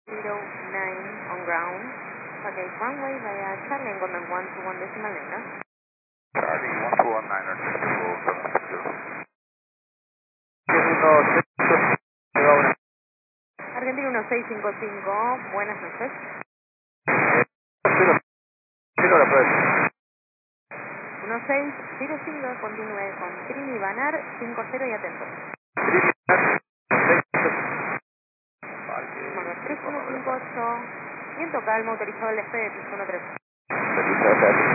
09 on ground. Okay, runway via Charlie and Golden 121 decimal 9, ¿no? Charlie 121 Argentina 1655, buenas noches. 1605, continúe con Trini Banar, 50 y atento. Bueno, 3158, viento calmo, autorizado el despegue de 13.